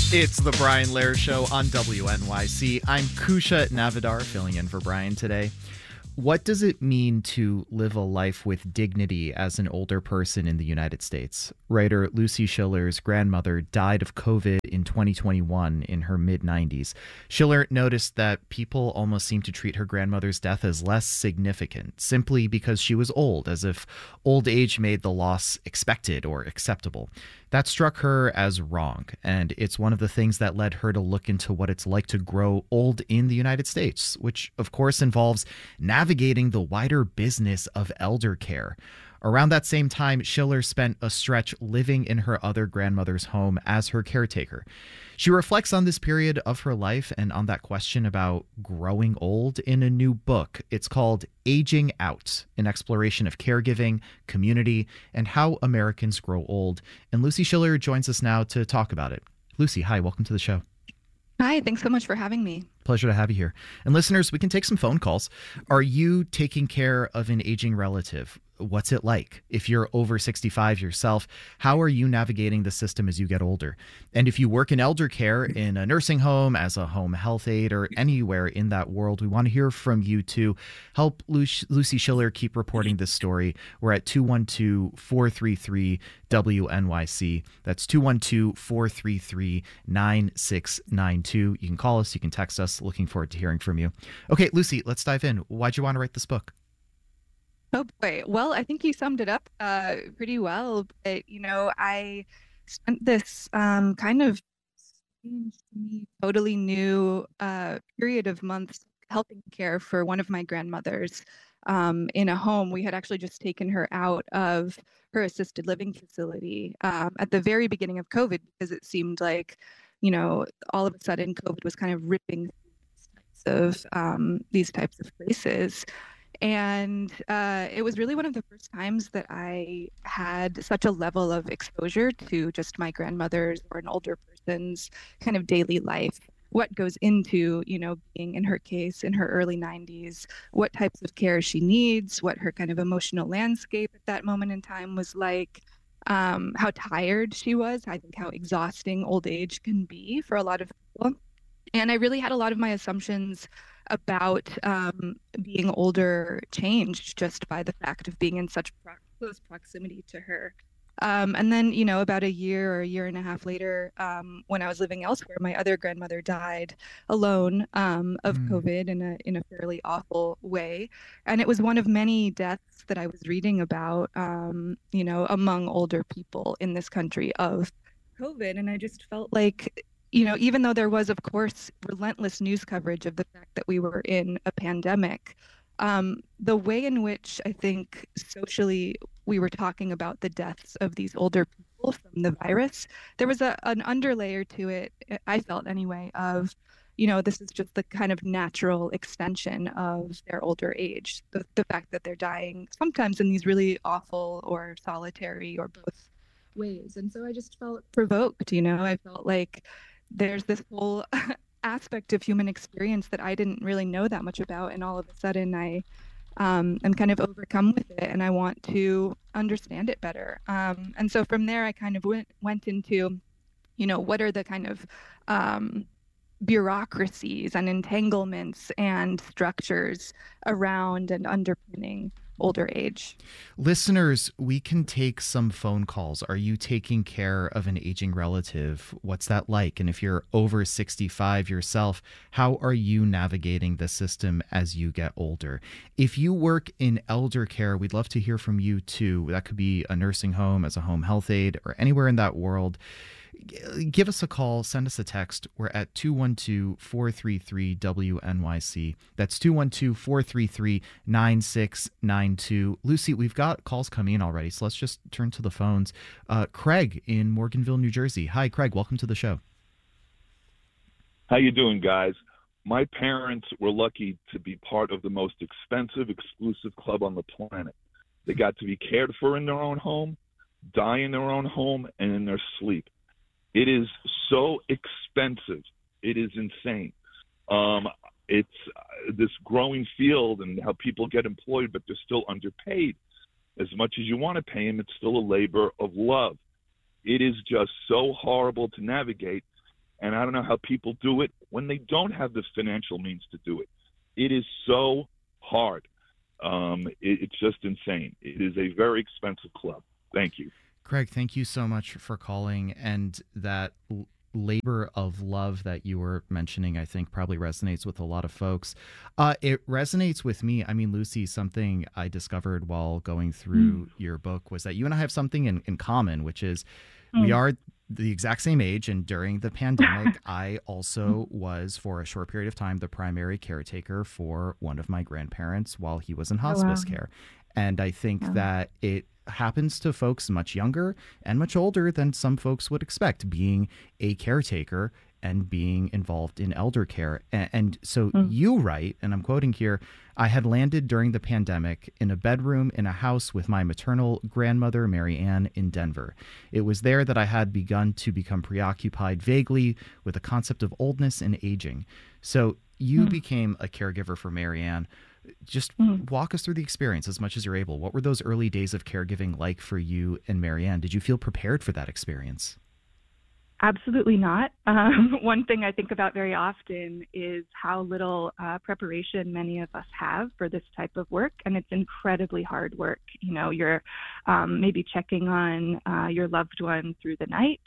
It's the Brian Lair Show on WNYC. I'm Kusha Navidar, filling in for Brian today. What does it mean to live a life with dignity as an older person in the United States? Writer Lucy Schiller's grandmother died of COVID in 2021 in her mid-90s. Schiller noticed that people almost seemed to treat her grandmother's death as less significant, simply because she was old, as if old age made the loss expected or acceptable. That struck her as wrong, and it's one of the things that led her to look into what it's like to grow old in the United States, which of course involves navigating the wider business of elder care. Around that same time, Schiller spent a stretch living in her other grandmother's home as her caretaker. She reflects on this period of her life and on that question about growing old in a new book. It's called Aging Out, an exploration of caregiving, community, and how Americans grow old. And Lucy Schiller joins us now to talk about it. Lucy, hi, welcome to the show. Hi, thanks so much for having me. Pleasure to have you here. And listeners, we can take some phone calls. Are you taking care of an aging relative? What's it like? If you're over 65 yourself, how are you navigating the system as you get older? And if you work in elder care in a nursing home, as a home health aide, or anywhere in that world, we want to hear from you to help Lucy Schiller keep reporting this story. We're at 212-433-WNYC. That's 212-433-9692. You can call us, you can text us. Looking forward to hearing from you. Okay, Lucy, let's dive in. Why'd you want to write this book? Oh boy. Well, I think you summed it up pretty well. But, I spent this kind of strange to me, totally new period of months helping care for one of my grandmothers in a home. We had actually just taken her out of her assisted living facility at the very beginning of COVID because it seemed like, all of a sudden COVID was kind of ripping these types of places. And it was really one of the first times that I had such a level of exposure to just my grandmother's or an older person's kind of daily life. What goes into, being in her case in her early 90s, what types of care she needs, what her kind of emotional landscape at that moment in time was like, how tired she was. I think how exhausting old age can be for a lot of people. And I really had a lot of my assumptions about being older changed just by the fact of being in such close proximity to her. And then, about a year or a year and a half later, when I was living elsewhere, my other grandmother died alone of COVID in a fairly awful way. And it was one of many deaths that I was reading about, among older people in this country of COVID. And I just felt like, even though there was, of course, relentless news coverage of the fact that we were in a pandemic, the way in which I think socially we were talking about the deaths of these older people from the virus, there was an underlayer to it, I felt anyway, of, this is just the kind of natural extension of their older age, the fact that they're dying sometimes in these really awful or solitary or both ways. And so I just felt provoked, I felt like there's this whole aspect of human experience that I didn't really know that much about. And all of a sudden I am kind of overcome with it and I want to understand it better. And so from there, I kind of went into, what are the kind of bureaucracies and entanglements and structures around and underpinning older age. Listeners, we can take some phone calls. Are you taking care of an aging relative? What's that like? And if you're over 65 yourself, how are you navigating the system as you get older? If you work in elder care, we'd love to hear from you too. That could be a nursing home, as a home health aide, or anywhere in that world. Give us a call, send us a text. We're at 212-433-WNYC. That's 212-433-9692. Lucy, we've got calls coming in already, so let's just turn to the phones. Craig in Morganville, New Jersey. Hi, Craig. Welcome to the show. How you doing, guys? My parents were lucky to be part of the most expensive, exclusive club on the planet. They got to be cared for in their own home, die in their own home, and in their sleep. It is so expensive. It is insane. It's this growing field and how people get employed, but they're still underpaid. As much as you want to pay them, it's still a labor of love. It is just so horrible to navigate. And I don't know how people do it when they don't have the financial means to do it. It is so hard. It's just insane. It is a very expensive club. Thank you. Craig, thank you so much for calling. And that labor of love that you were mentioning, I think probably resonates with a lot of folks. It resonates with me. I mean, Lucy, something I discovered while going through your book was that you and I have something in common, which is we are the exact same age. And during the pandemic, I also was, for a short period of time, the primary caretaker for one of my grandparents while he was in hospice care. And I think that it happens to folks much younger and much older than some folks would expect, being a caretaker and being involved in elder care. And so you write, and I'm quoting here, I had landed during the pandemic in a bedroom in a house with my maternal grandmother, Mary Ann, in Denver. It was there that I had begun to become preoccupied vaguely with the concept of oldness and aging. So you became a caregiver for Mary Ann. Just walk us through the experience as much as you're able. What were those early days of caregiving like for you and Mary Ann? Did you feel prepared for that experience? Absolutely not. One thing I think about very often is how little preparation many of us have for this type of work, and it's incredibly hard work. You know, you're maybe checking on your loved one through the night,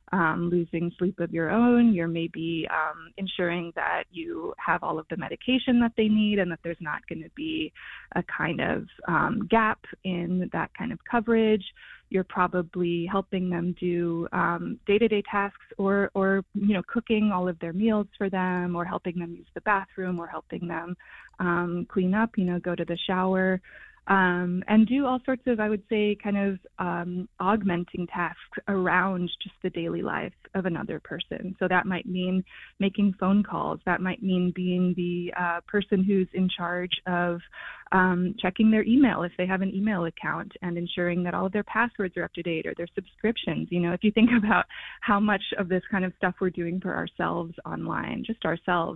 losing sleep of your own. You're maybe ensuring that you have all of the medication that they need and that there's not going to be a kind of gap in that kind of coverage. You're probably helping them do day-to-day tasks or you know, cooking all of their meals for them, or helping them use the bathroom, or helping them clean up, you know, go to the shower. And do all sorts of, I would say, kind of augmenting tasks around just the daily life of another person. So that might mean making phone calls. That might mean being the person who's in charge of checking their email if they have an email account, and ensuring that all of their passwords are up to date, or their subscriptions. You know, if you think about how much of this kind of stuff we're doing for ourselves online, just ourselves.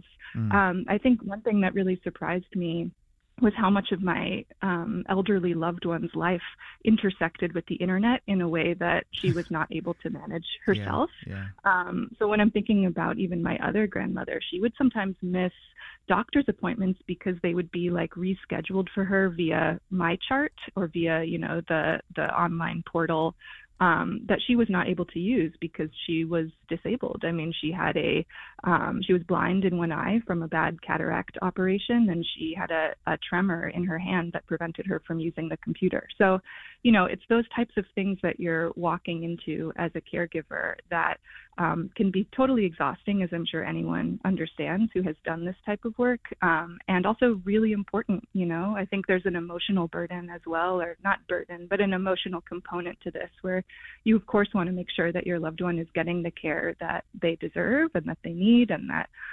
I think one thing that really surprised me was how much of my elderly loved one's life intersected with the internet in a way that she was not able to manage herself. So when I'm thinking about even my other grandmother, she would sometimes miss doctor's appointments because they would be like rescheduled for her via MyChart or via, you know, the online portal that she was not able to use because she was disabled. I mean, she had she was blind in one eye from a bad cataract operation, and she had a tremor in her hand that prevented her from using the computer. So, you know, it's those types of things that you're walking into as a caregiver that can be totally exhausting, as I'm sure anyone understands who has done this type of work, and also really important. You know, I think there's an emotional burden as well, or not burden, but an emotional component to this, where you, of course, want to make sure that your loved one is getting the care that they deserve and that they need, and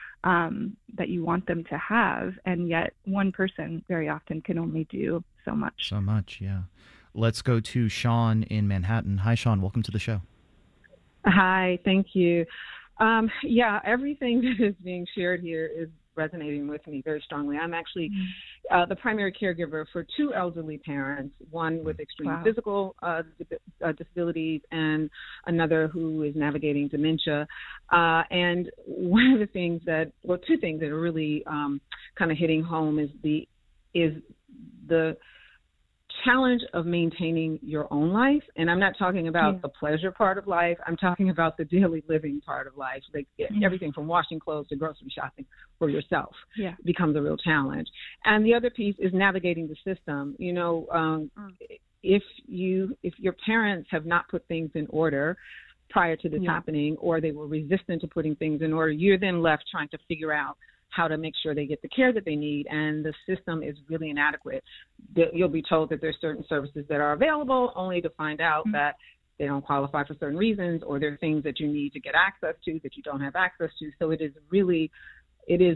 that you want them to have. And yet one person very often can only do so much. So much, yeah. Let's go to Sean in Manhattan. Hi, Sean. Welcome to the show. Hi, thank you. Yeah, everything that is being shared here is resonating with me very strongly. I'm actually the primary caregiver for two elderly parents, one with extreme physical disabilities and another who is navigating dementia. And one of the things two things that are really kind of hitting home is the challenge of maintaining your own life. And I'm not talking about the pleasure part of life. I'm talking about the daily living part of life. Like everything from washing clothes to grocery shopping for yourself becomes a real challenge. And the other piece is navigating the system. You know, if your parents have not put things in order prior to this happening, or they were resistant to putting things in order, you're then left trying to figure out how to make sure they get the care that they need, and the system is really inadequate. You'll be told that there's certain services that are available, only to find out that they don't qualify for certain reasons, or there are things that you need to get access to that you don't have access to. So it is really, the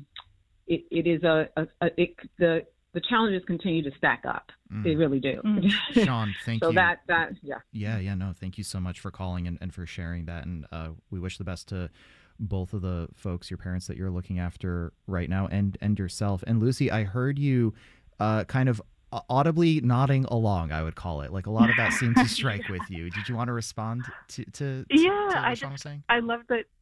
challenges continue to stack up. They really do. Sean, thank you. So no, thank you so much for calling and for sharing that. And we wish the best to both of the folks, your parents that you're looking after right now, and yourself. And Lucy, I heard you kind of audibly nodding along, I would call it. Like a lot of that seemed to strike with you. Did you want to respond to what Sean was saying? I love that.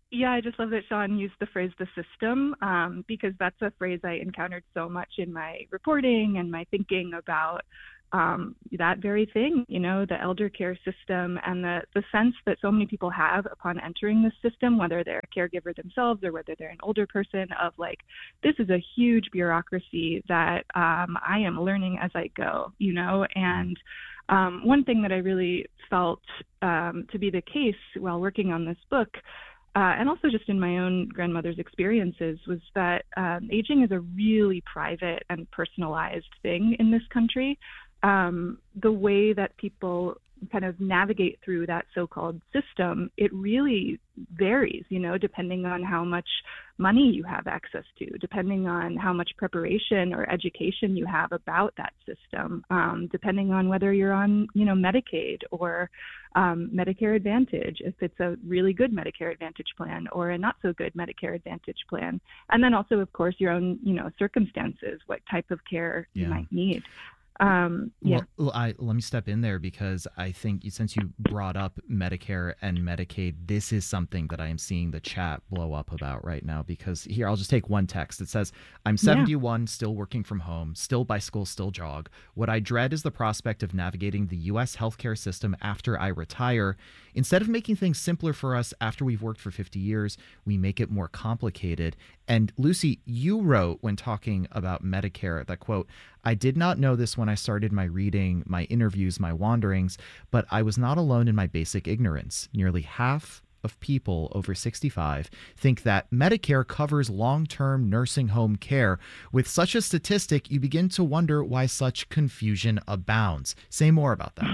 Yeah, I just love that Sean used the phrase "the system" because that's a phrase I encountered so much in my reporting and my thinking about that very thing, the elder care system and the sense that so many people have upon entering this system, whether they're a caregiver themselves or whether they're an older person, of like, this is a huge bureaucracy that I am learning as I go, and one thing that I really felt to be the case while working on this book, and also just in my own grandmother's experiences, was that aging is a really private and personalized thing in this country. The way that people kind of navigate through that so-called system, it really varies, depending on how much money you have access to, depending on how much preparation or education you have about that system, depending on whether you're on, Medicaid or Medicare Advantage, if it's a really good Medicare Advantage plan or a not so good Medicare Advantage plan. And then also, of course, your own, circumstances, what type of care you might need. Well, let me step in there because I think since you brought up Medicare and Medicaid, this is something that I am seeing the chat blow up about right now. Because here, I'll just take one text. It says, I'm 71, still working from home, still bicycle, still jog. What I dread is the prospect of navigating the U.S. healthcare system after I retire. Instead of making things simpler for us after we've worked for 50 years, we make it more complicated. And Lucy, you wrote when talking about Medicare that, quote, I did not know this when I started my reading, my interviews, my wanderings, but I was not alone in my basic ignorance. Nearly half of people over 65 think that Medicare covers long-term nursing home care. With such a statistic, you begin to wonder why such confusion abounds. Say more about that.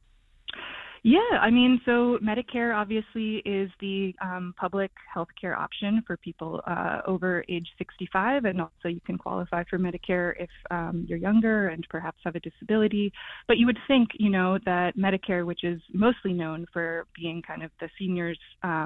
Yeah, so Medicare obviously is the public health care option for people over age 65, and also you can qualify for Medicare if you're younger and perhaps have a disability. But you would think, that Medicare, which is mostly known for being kind of the seniors'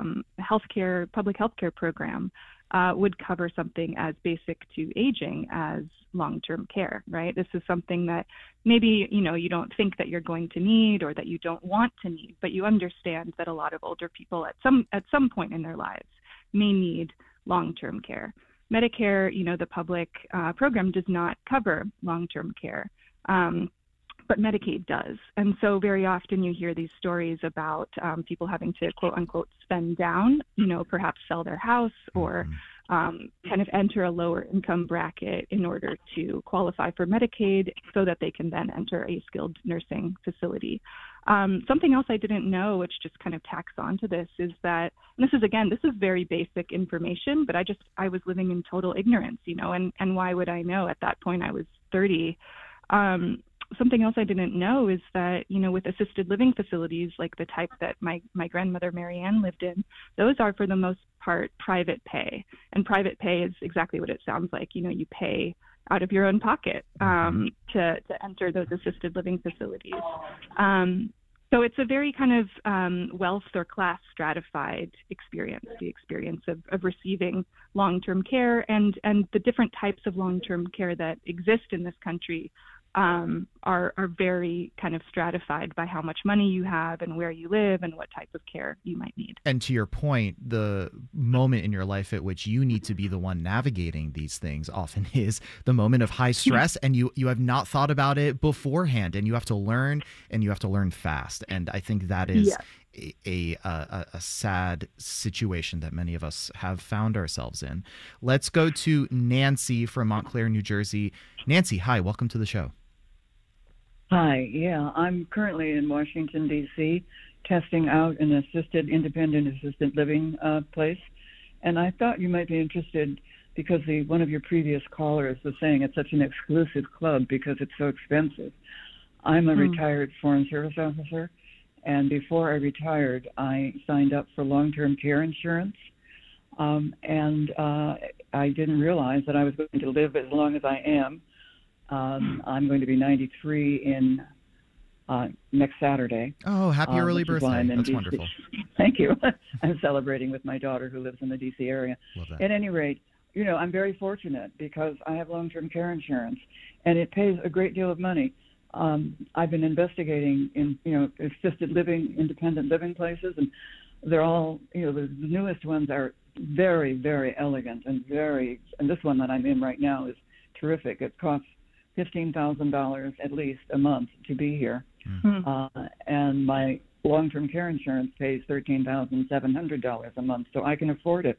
public health care program, would cover something as basic to aging as long-term care, right? This is something that maybe, you don't think that you're going to need or that you don't want to need, but you understand that a lot of older people at some point in their lives may need long-term care. Medicare, the public program does not cover long-term care. But Medicaid does. And so very often you hear these stories about people having to, quote unquote, spend down, perhaps sell their house or kind of enter a lower income bracket in order to qualify for Medicaid so that they can then enter a skilled nursing facility. Something else I didn't know, which just kind of tacks onto this, is that, and this is very basic information, but I was living in total ignorance, and why would I know? At that point, I was 30. Something else I didn't know is that, with assisted living facilities like the type that my grandmother Marianne lived in, those are for the most part private pay. And private pay is exactly what it sounds like. You pay out of your own pocket to enter those assisted living facilities. So it's a very kind of wealth or class stratified experience, the experience of receiving long-term care and the different types of long-term care that exist in this country are very kind of stratified by how much money you have and where you live and what type of care you might need. And to your point, the moment in your life at which you need to be the one navigating these things often is the moment of high stress, and you have not thought about it beforehand, and you have to learn, and you have to learn fast. And I think that is a sad situation that many of us have found ourselves in. Let's go to Nancy from Montclair, New Jersey. Nancy, hi, welcome to the show. Hi, yeah, I'm currently in Washington, D.C., testing out an independent assisted living place. And I thought you might be interested because one of your previous callers was saying it's such an exclusive club because it's so expensive. I'm a retired Foreign Service officer, and before I retired, I signed up for long-term care insurance. And I didn't realize that I was going to live as long as I am. I'm going to be 93 in next Saturday. Oh, happy early birthday. That's DC. Wonderful. Thank you. I'm celebrating with my daughter who lives in the D.C. area. Love that. At any rate, I'm very fortunate because I have long-term care insurance, and it pays a great deal of money. I've been investigating in, assisted living, independent living places, and they're all, the newest ones are very, very elegant and this one that I'm in right now is terrific. It costs $15,000 at least a month to be here. And my long-term care insurance pays $13,700 a month, so I can afford it.